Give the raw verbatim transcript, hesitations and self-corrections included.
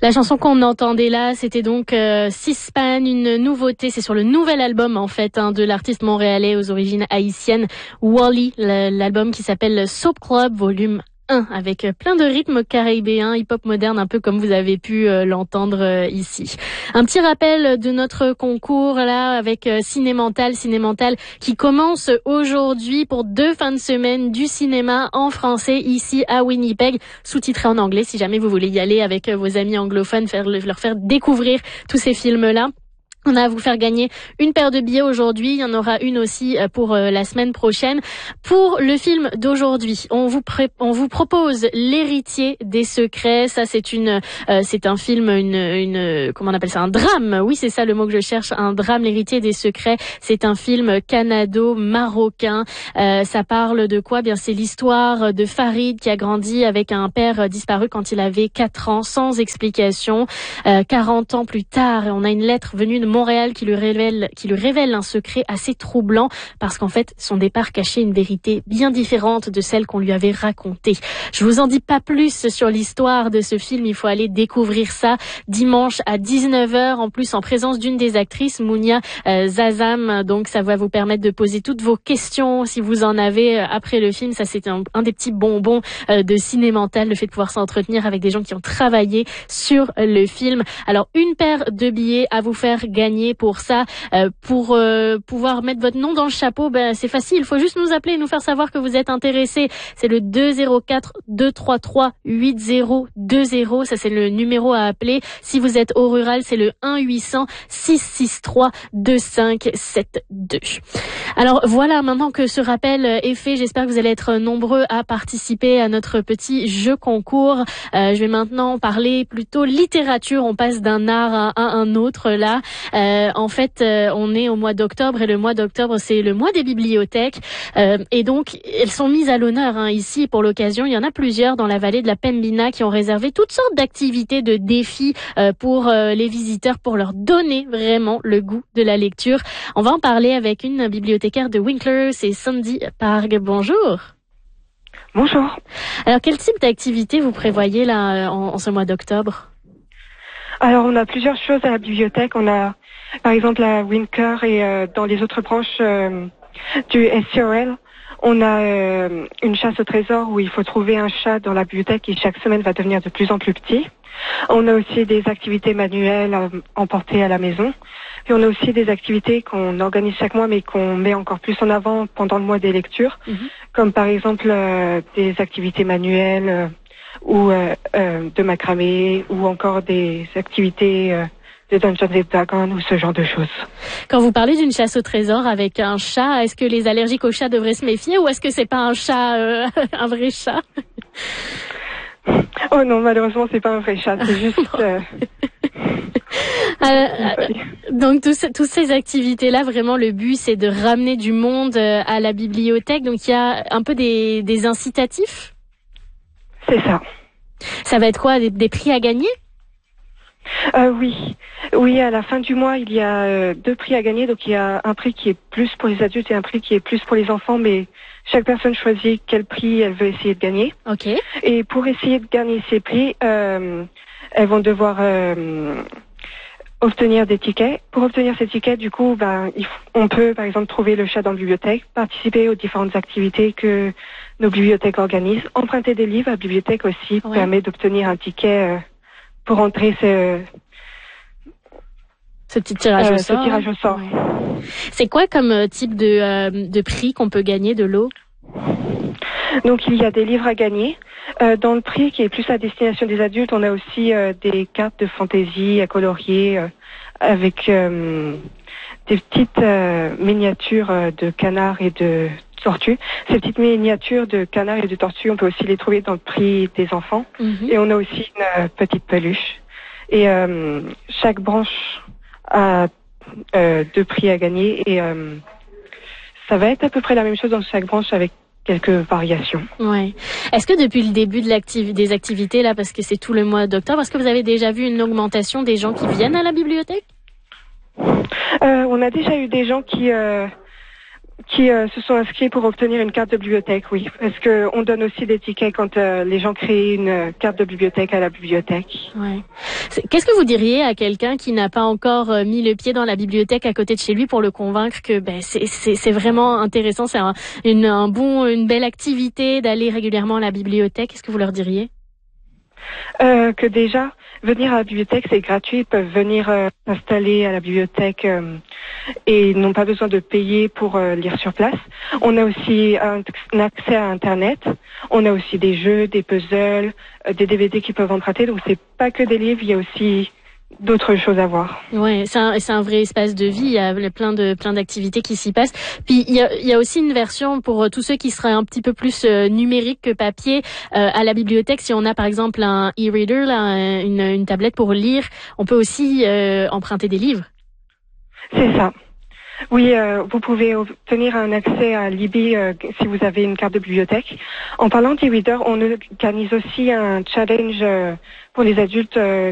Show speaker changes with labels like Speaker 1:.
Speaker 1: La chanson qu'on entendait là, c'était donc euh, Sispan, une nouveauté. C'est sur le nouvel album en fait hein, de l'artiste montréalais aux origines haïtiennes, Wally, l'album qui s'appelle Soap Club Volume un, avec plein de rythmes caribéens, hip-hop moderne, un peu comme vous avez pu euh, l'entendre euh, ici. Un petit rappel de notre concours là avec euh, Cinémental, Cinémental qui commence aujourd'hui pour deux fins de semaine du cinéma en français ici à Winnipeg, sous-titré en anglais si jamais vous voulez y aller avec euh, vos amis anglophones, faire leur faire découvrir tous ces films-là. On a à vous faire gagner une paire de billets aujourd'hui. Il y en aura une aussi pour la semaine prochaine. Pour le film d'aujourd'hui, on vous pré- on vous propose L'héritier des secrets. Ça, c'est une, euh, c'est un film, une, une, comment on appelle ça, un drame. Oui, c'est ça le mot que je cherche, un drame. L'héritier des secrets. C'est un film canado-marocain. Euh, ça parle de quoi? Bien, c'est l'histoire de Farid qui a grandi avec un père disparu quand il avait quatre ans, sans explication. Euh, quarante ans plus tard, on a une lettre venue de Montréal qui lui révèle, qui lui révèle un secret assez troublant parce qu'en fait, son départ cachait une vérité bien différente de celle qu'on lui avait racontée. Je vous en dis pas plus sur l'histoire de ce film. Il faut aller découvrir ça dimanche à dix-neuf heures. En plus, en présence d'une des actrices, Mounia euh, Zazam. Donc, ça va vous permettre de poser toutes vos questions si vous en avez euh, après le film. Ça, c'est un, un des petits bonbons euh, de Cinémental, le fait de pouvoir s'entretenir avec des gens qui ont travaillé sur le film. Alors, une paire de billets à vous faire gagner. Pour ça, euh, pour euh, pouvoir mettre votre nom dans le chapeau, ben c'est facile. Il faut juste nous appeler et nous faire savoir que vous êtes intéressé. C'est le deux zéro quatre deux trois trois huit zéro deux zéro. Ça, c'est le numéro à appeler. Si vous êtes au rural, c'est le un huit cents six six trois deux cinq sept deux. Alors voilà, maintenant que ce rappel est fait, j'espère que vous allez être nombreux à participer à notre petit jeu concours. Euh, je vais maintenant parler plutôt littérature. On passe d'un art à un autre là. Euh, en fait, euh, on est au mois d'octobre et le mois d'octobre, c'est le mois des bibliothèques. Euh, et donc, elles sont mises à l'honneur hein, ici pour l'occasion. Il y en a plusieurs dans la vallée de la Pembina qui ont réservé toutes sortes d'activités, de défis euh, pour euh, les visiteurs, pour leur donner vraiment le goût de la lecture. On va en parler avec une bibliothécaire de Winkler, c'est Sandy Parg. Bonjour.
Speaker 2: Bonjour.
Speaker 1: Alors, quel type d'activité vous prévoyez là en, en ce mois d'octobre?
Speaker 2: Alors, on a plusieurs choses à la bibliothèque. On a, par exemple, la Winkler et euh, dans les autres branches euh, du S C O L, on a euh, une chasse au trésor où il faut trouver un chat dans la bibliothèque qui chaque semaine va devenir de plus en plus petit. On a aussi des activités manuelles à emporter à la maison. Puis on a aussi des activités qu'on organise chaque mois mais qu'on met encore plus en avant pendant le mois des lectures, mm-hmm. comme par exemple euh, des activités manuelles euh, ou euh, euh, de macramé ou encore des activités euh, de Dungeons and Dragons ou ce genre de choses.
Speaker 1: Quand vous parlez d'une chasse au trésor avec un chat, est-ce que les allergiques aux chats devraient se méfier ou est-ce que c'est pas un chat, euh, un vrai chat?
Speaker 2: Oh non, malheureusement, c'est pas un vrai chat, c'est juste... Euh...
Speaker 1: euh, donc, tous, toutes ces activités-là, vraiment, le but, c'est de ramener du monde à la bibliothèque. Donc, il y a un peu des, des incitatifs?
Speaker 2: C'est ça.
Speaker 1: Ça va être quoi, des, des prix à gagner?
Speaker 2: Euh, oui, oui. À la fin du mois, il y a euh, deux prix à gagner. Donc, il y a un prix qui est plus pour les adultes et un prix qui est plus pour les enfants. Mais chaque personne choisit quel prix elle veut essayer de gagner.
Speaker 1: Ok.
Speaker 2: Et pour essayer de gagner ces prix, euh, elles vont devoir euh, obtenir des tickets. Pour obtenir ces tickets, du coup, ben, il f- on peut, par exemple, trouver le chat dans la bibliothèque, participer aux différentes activités que nos bibliothèques organisent, emprunter des livres à la bibliothèque aussi ouais. permet d'obtenir un ticket. Euh, pour entrer ce,
Speaker 1: ce petit tirage
Speaker 2: euh,
Speaker 1: au sort.
Speaker 2: Ce tirage au sort.
Speaker 1: Ouais. C'est quoi comme euh, type de, euh, de prix qu'on peut gagner de lot?
Speaker 2: Donc il y a des livres à gagner. Euh, dans le prix qui est plus à destination des adultes, on a aussi euh, des cartes de fantaisie à colorier euh, avec euh, des petites euh, miniatures euh, de canards et de tortues. Ces petites miniatures de canards et de tortues, on peut aussi les trouver dans le prix des enfants. Mm-hmm. Et on a aussi une euh, petite peluche. Et euh, chaque branche a euh, deux prix à gagner. Et euh, ça va être à peu près la même chose dans chaque branche avec quelques variations.
Speaker 1: Ouais. Est-ce que depuis le début de l'activ- des activités, là, parce que c'est tout le mois d'octobre, est-ce que vous avez déjà vu une augmentation des gens qui viennent à la bibliothèque?
Speaker 2: euh, On a déjà eu des gens qui... Euh, qui euh, se sont inscrits pour obtenir une carte de bibliothèque, oui. Parce que on donne aussi des tickets quand euh, les gens créent une euh, carte de bibliothèque à la bibliothèque.
Speaker 1: Ouais. Qu'est-ce que vous diriez à quelqu'un qui n'a pas encore euh, mis le pied dans la bibliothèque à côté de chez lui pour le convaincre que ben, c'est, c'est, c'est vraiment intéressant, c'est un, une, un bon, une belle activité d'aller régulièrement à la bibliothèque? Qu'est-ce que vous leur diriez?
Speaker 2: Euh, que déjà, venir à la bibliothèque, c'est gratuit. Ils peuvent venir euh, s'installer à la bibliothèque euh, et n'ont pas besoin de payer pour euh, lire sur place. On a aussi un, un accès à Internet. On a aussi des jeux, des puzzles, euh, des D V D qui peuvent emprunter. Donc, c'est pas que des livres, il y a aussi d'autres choses à voir.
Speaker 1: Ouais, c'est un, c'est un vrai espace de vie. Il y a plein de plein d'activités qui s'y passent. Puis il y a, il y a aussi une version pour tous ceux qui seraient un petit peu plus euh, numériques que papier euh, à la bibliothèque. Si on a par exemple un e-reader, là, une, une tablette pour lire, on peut aussi euh, emprunter des livres.
Speaker 2: C'est ça. Oui, euh, vous pouvez obtenir un accès à Libby euh, si vous avez une carte de bibliothèque. En parlant d'e-reader, on organise aussi un challenge euh, pour les adultes. Euh,